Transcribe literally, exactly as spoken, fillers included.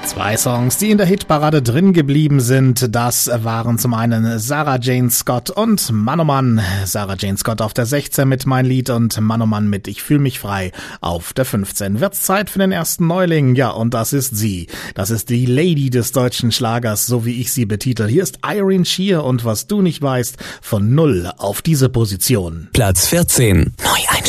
Zwei Songs, die in der Hitparade drin geblieben sind, das waren zum einen Sarah Jane Scott und Mann oh Mann. Sarah Jane Scott auf der sechzehn mit Mein Lied und Mann oh Mann mit Ich fühl mich frei auf der fünfzehn. Wird's Zeit für den ersten Neuling? Ja, und das ist sie. Das ist die Lady des deutschen Schlagers, so wie ich sie betitel. Hier ist Irene Shear und was du nicht weißt, von null auf diese Position. Platz vierzehn. Neueinstieg.